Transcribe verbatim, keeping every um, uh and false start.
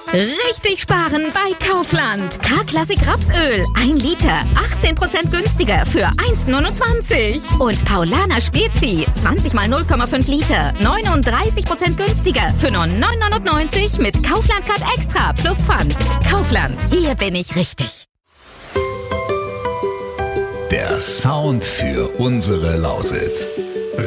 Richtig sparen bei Kaufland. K-Klassik Rapsöl. ein Liter. achtzehn Prozent günstiger für eins Komma neunundzwanzig. Und Paulaner Spezi. zwanzig mal null Komma fünf Liter. neununddreißig Prozent günstiger für nur neun neunundneunzig mit Kaufland Card Extra plus Pfand. Kaufland. Hier bin ich richtig. Der Sound für unsere Lausitz.